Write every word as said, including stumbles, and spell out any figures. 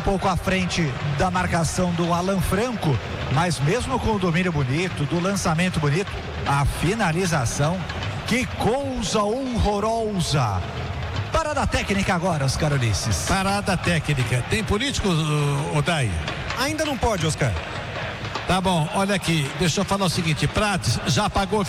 pouco à frente da marcação do Alan Franco, mas mesmo com o domínio bonito, do lançamento bonito, a finalização, que coisa horrorosa. Parada técnica agora, Oscar Ulisses. Parada técnica. Tem político, Odair? Ainda não pode, Oscar. Tá bom, olha aqui, deixa eu falar o seguinte, Prates já pagou